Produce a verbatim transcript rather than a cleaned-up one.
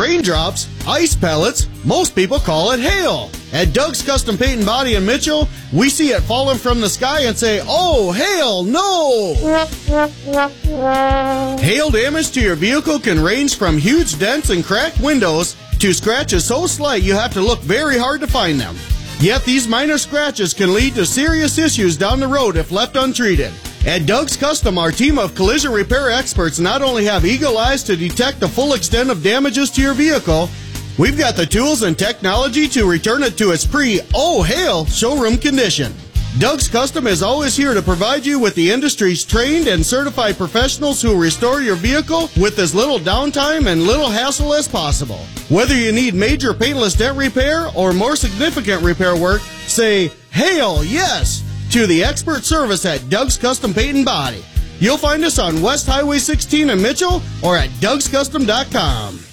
raindrops, ice pellets, most people call it hail. At Doug's Custom Paint and Body in Mitchell, we see it falling from the sky and say, oh, hail, no! Hail damage to your vehicle can range from huge dents and cracked windows to scratches so slight you have to look very hard to find them. Yet these minor scratches can lead to serious issues down the road if left untreated. At Doug's Custom, our team of collision repair experts not only have eagle eyes to detect the full extent of damages to your vehicle, we've got the tools and technology to return it to its pre-oh-hail showroom condition. Doug's Custom is always here to provide you with the industry's trained and certified professionals who restore your vehicle with as little downtime and little hassle as possible. Whether you need major paintless dent repair or more significant repair work, say, hail, yes, to the expert service at Doug's Custom Paint and Body. You'll find us on West Highway sixteen in Mitchell or at dougs custom dot com.